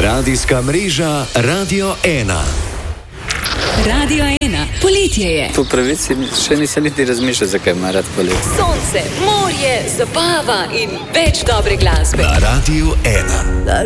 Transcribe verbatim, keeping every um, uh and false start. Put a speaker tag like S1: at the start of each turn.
S1: Radijska mreža Radio ena.
S2: Radio ena. Poletje je.
S3: Po pravici še nisem niti razmišljal, zakaj ima rad poletje.
S2: Sonce, morje, zabava in več dobre glasbe.
S1: Na Radiu ena.